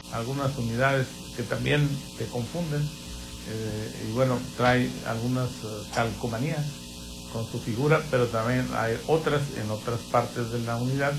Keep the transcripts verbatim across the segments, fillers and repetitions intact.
algunas unidades que también te confunden, eh, y bueno, trae algunas uh, calcomanías con su figura, pero también hay otras en otras partes de la unidad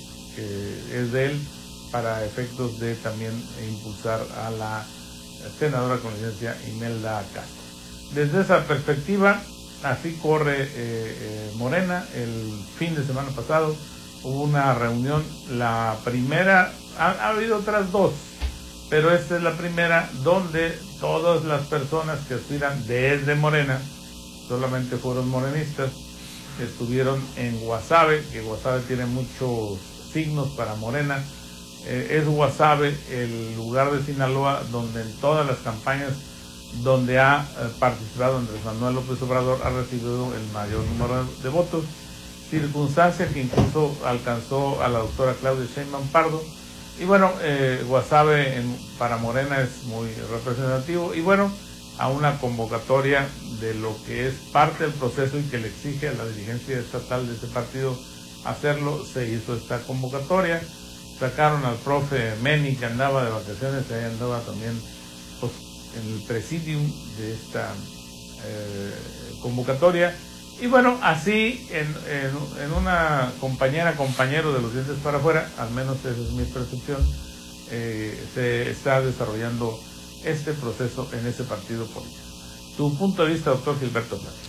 que es de él, para efectos de también impulsar a la senadora con licencia Imelda Castro. Desde esa perspectiva, así corre eh, eh, Morena. El fin de semana pasado hubo una reunión, la primera, ha, ha habido otras dos, pero esta es la primera donde todas las personas que aspiran desde Morena, solamente fueron morenistas, estuvieron en Guasave, que Guasave tiene muchos signos para Morena. Eh, es Guasave el lugar de Sinaloa donde en todas las campañas donde ha eh, participado Andrés Manuel López Obrador ha recibido el mayor número de votos, circunstancia que incluso alcanzó a la doctora Claudia Sheinbaum Pardo. Y bueno, eh, Guasave en, para Morena es muy representativo, y bueno, a una convocatoria de lo que es parte del proceso y que le exige a la dirigencia estatal de ese partido hacerlo, se hizo esta convocatoria. Sacaron al profe Meni, que andaba de vacaciones, ahí andaba también pues, en el presidium de esta eh, convocatoria. Y bueno, así en, en, en una compañera, compañero de los dientes para afuera, al menos esa es mi percepción, eh, se está desarrollando este proceso en ese partido político. Tu punto de vista, doctor Gilberto Plata.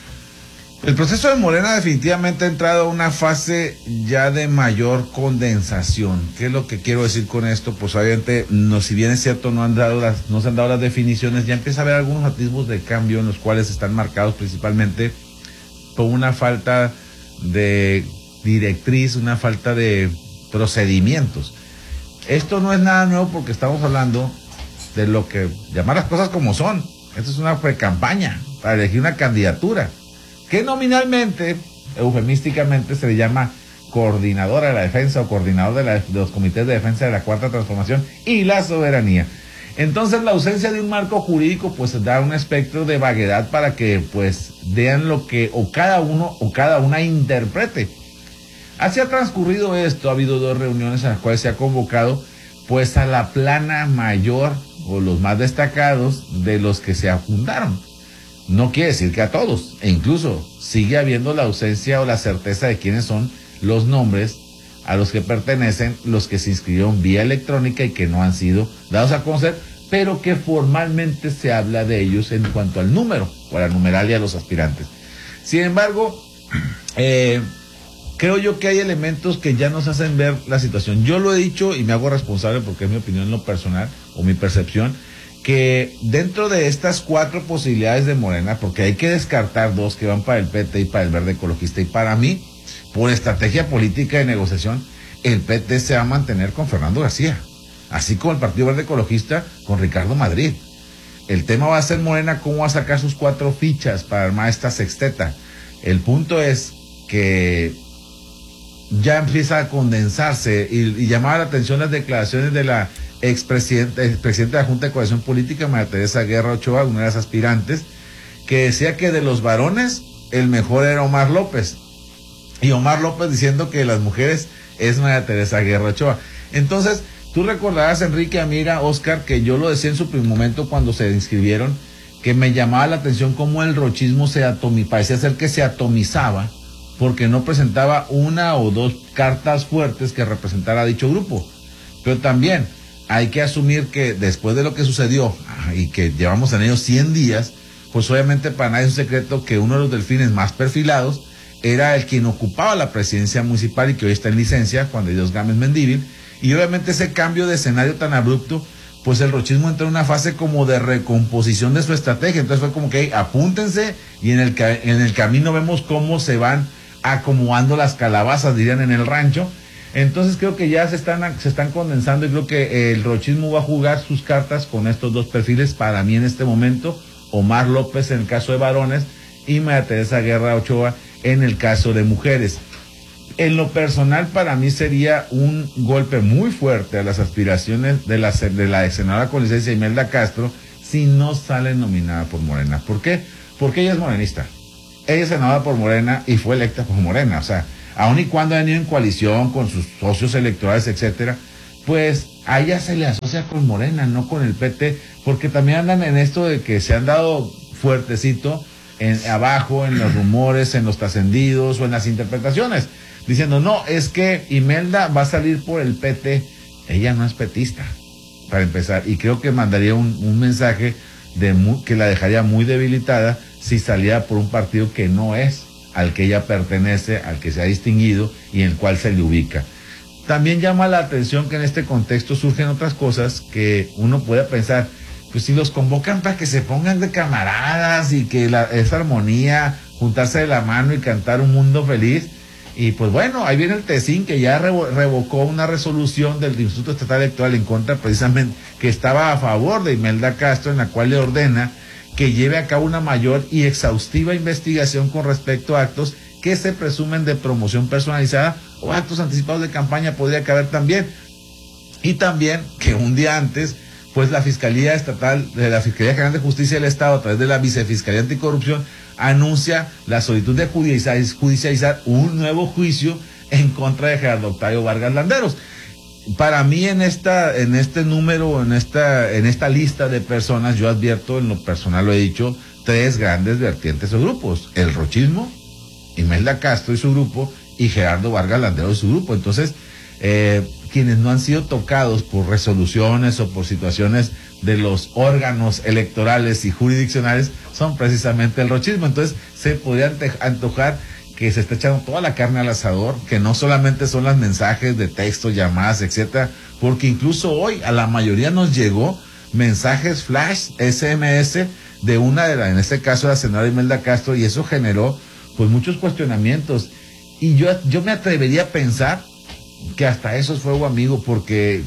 El proceso de Morena definitivamente ha entrado a una fase ya de mayor condensación. ¿Qué es lo que quiero decir con esto? Pues obviamente, no, si bien es cierto, no han dado las, no se han dado las definiciones, ya empieza a haber algunos atisbos de cambio en los cuales están marcados principalmente por una falta de directriz, una falta de procedimientos. Esto no es nada nuevo porque estamos hablando de lo que, llamar las cosas como son. Esto es una precampaña para elegir una candidatura, que nominalmente, eufemísticamente, se le llama coordinadora de la defensa o coordinador de, la, de los comités de defensa de la Cuarta Transformación y la soberanía. Entonces, la ausencia de un marco jurídico, pues, da un espectro de vaguedad para que, pues, vean lo que o cada uno o cada una interprete. Así ha transcurrido esto, ha habido dos reuniones en las cuales se ha convocado, pues, a la plana mayor o los más destacados de los que se fundaron. No quiere decir que a todos, e incluso sigue habiendo la ausencia o la certeza de quiénes son los nombres a los que pertenecen los que se inscribieron vía electrónica y que no han sido dados a conocer, pero que formalmente se habla de ellos en cuanto al número o a la numeralia de los aspirantes. Sin embargo, eh, creo yo que hay elementos que ya nos hacen ver la situación. Yo lo he dicho y me hago responsable porque es mi opinión en lo personal o mi percepción, que dentro de estas cuatro posibilidades de Morena, porque hay que descartar dos que van para el P T y para el Verde Ecologista, y para mí, por estrategia política de negociación, el P T se va a mantener con Fernando García, así como el Partido Verde Ecologista con Ricardo Madrid. El tema va a ser Morena cómo va a sacar sus cuatro fichas para armar esta sexteta. El punto es que ya empieza a condensarse y, y llamar la atención las declaraciones de la expresidente, expresidente de la Junta de Coalición Política, María Teresa Guerra Ochoa, una de las aspirantes, que decía que de los varones el mejor era Omar López, y Omar López diciendo que de las mujeres es María Teresa Guerra Ochoa. Entonces, tú recordarás, Enrique, Amira, Oscar, que yo lo decía en su primer momento cuando se inscribieron, que me llamaba la atención cómo el rochismo se atomizaba, parecía ser que se atomizaba, porque no presentaba una o dos cartas fuertes que representara a dicho grupo. Pero también hay que asumir que después de lo que sucedió, y que llevamos en ellos cien días, pues obviamente para nadie es un secreto que uno de los delfines más perfilados era el quien ocupaba la presidencia municipal y que hoy está en licencia, Juan de Dios Gámez Mendívil, y obviamente ese cambio de escenario tan abrupto, pues el rochismo entró en una fase como de recomposición de su estrategia. Entonces fue como que hey, apúntense, y en el, en el camino vemos cómo se van acomodando las calabazas, dirían en el rancho. Entonces creo que ya se están, se están condensando, y creo que el rochismo va a jugar sus cartas con estos dos perfiles para mí en este momento: Omar López en el caso de varones y María Teresa Guerra Ochoa en el caso de mujeres. En lo personal, para mí sería un golpe muy fuerte a las aspiraciones de la, de la senadora con licencia Imelda Castro si no sale nominada por Morena. ¿Por qué? Porque ella es morenista. Ella es senadora por Morena y fue electa por Morena. O sea, aun y cuando ha venido en coalición con sus socios electorales, etcétera, pues a ella se le asocia con Morena, no con el P T, porque también andan en esto de que se han dado fuertecito en, abajo, en los rumores, en los trascendidos o en las interpretaciones, diciendo, no, es que Imelda va a salir por el P T. Ella no es petista, para empezar, y creo que mandaría un, un mensaje de muy, que la dejaría muy debilitada si saliera por un partido que no es al que ella pertenece, al que se ha distinguido y en el cual se le ubica. También llama la atención que en este contexto surgen otras cosas que uno puede pensar, pues si los convocan para que se pongan de camaradas y que la, esa armonía, juntarse de la mano y cantar un mundo feliz. Y pues bueno, ahí viene el TECIN, que ya revo, revocó una resolución del Instituto Estatal Electoral en contra, precisamente, que estaba a favor de Imelda Castro, en la cual le ordena que lleve a cabo una mayor y exhaustiva investigación con respecto a actos que se presumen de promoción personalizada o actos anticipados de campaña, podría caber también. Y también que un día antes, pues la Fiscalía Estatal, de la Fiscalía General de Justicia del Estado, a través de la Vicefiscalía Anticorrupción, anuncia la solicitud de judicializar, judicializar un nuevo juicio en contra de Gerardo Octavio Vargas Landeros. Para mí en esta, en este número, en esta, en esta lista de personas, yo advierto, en lo personal lo he dicho, tres grandes vertientes o grupos: el rochismo, Imelda Castro y su grupo, y Gerardo Vargas Landeros y su grupo. Entonces, eh, quienes no han sido tocados por resoluciones o por situaciones de los órganos electorales y jurisdiccionales son precisamente el rochismo. Entonces, se podría antojar que se está echando toda la carne al asador, que no solamente son los mensajes de texto, llamadas, etcétera, porque incluso hoy a la mayoría nos llegó mensajes flash, S M S, de una de las, en este caso la senadora Imelda Castro, y eso generó pues muchos cuestionamientos. Y yo, yo me atrevería a pensar que hasta eso es fuego amigo, porque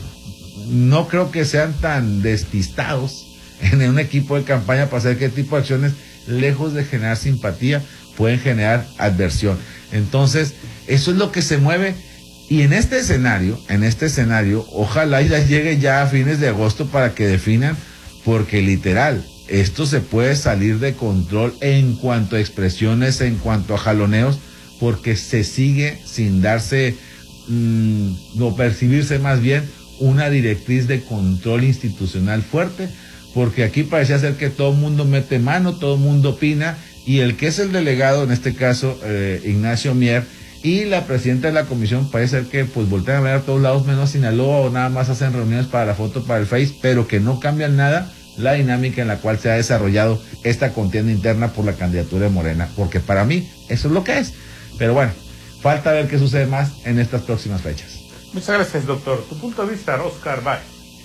no creo que sean tan despistados en un equipo de campaña para hacer qué tipo de acciones, lejos de generar simpatía, pueden generar adversión. Entonces, eso es lo que se mueve. Y en este escenario, en este escenario, ojalá ya llegue ya a fines de agosto para que definan, porque literal, esto se puede salir de control en cuanto a expresiones, en cuanto a jaloneos, porque se sigue sin darse, mmm, o percibirse más bien, una directriz de control institucional fuerte, porque aquí parecía ser que todo el mundo mete mano, todo el mundo opina, y el que es el delegado, en este caso, eh, Ignacio Mier, y la presidenta de la comisión, parece ser que pues voltean a ver a todos lados menos Sinaloa, o nada más hacen reuniones para la foto, para el Face, pero que no cambian nada la dinámica en la cual se ha desarrollado esta contienda interna por la candidatura de Morena, porque para mí eso es lo que es. Pero bueno, falta ver qué sucede más en estas próximas fechas. Muchas gracias, doctor. Tu punto de vista, Oscar Bay.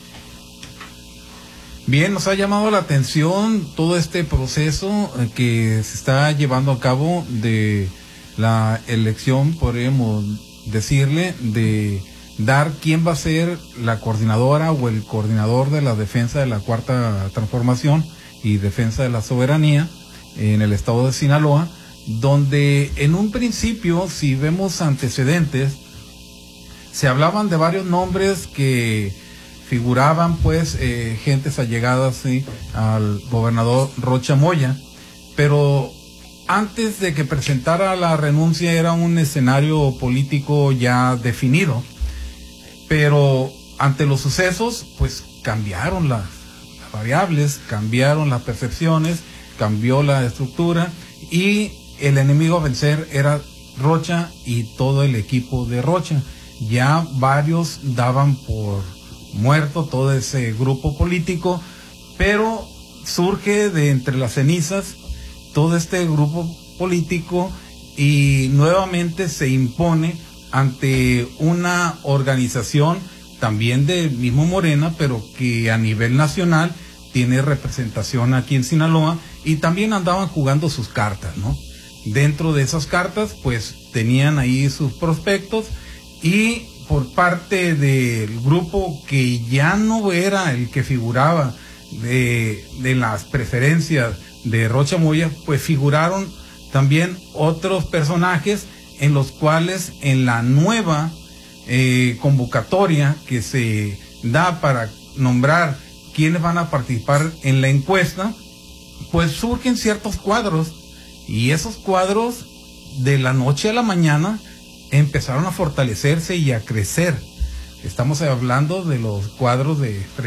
Bien, nos ha llamado la atención todo este proceso que se está llevando a cabo de la elección, podríamos decirle, de dar quién va a ser la coordinadora o el coordinador de la defensa de la Cuarta Transformación y defensa de la soberanía en el estado de Sinaloa, donde en un principio, si vemos antecedentes, se hablaban de varios nombres que figuraban pues eh, gentes allegadas ¿sí? al gobernador Rocha Moya, pero antes de que presentara la renuncia era un escenario político ya definido, pero ante los sucesos pues cambiaron las, las variables, cambiaron las percepciones, cambió la estructura y el enemigo a vencer era Rocha y todo el equipo de Rocha. Ya varios daban por muerto todo ese grupo político, pero surge de entre las cenizas todo este grupo político y nuevamente se impone ante una organización también del mismo Morena, pero que a nivel nacional tiene representación aquí en Sinaloa, y también andaban jugando sus cartas, ¿no? Dentro de esas cartas pues tenían ahí sus prospectos, y por parte del grupo que ya no era el que figuraba de, de las preferencias de Rocha Moya, pues figuraron también otros personajes en los cuales en la nueva eh, convocatoria que se da para nombrar quiénes van a participar en la encuesta, pues surgen ciertos cuadros, y esos cuadros de la noche a la mañana empezaron a fortalecerse y a crecer, Estamos hablando de los cuadros de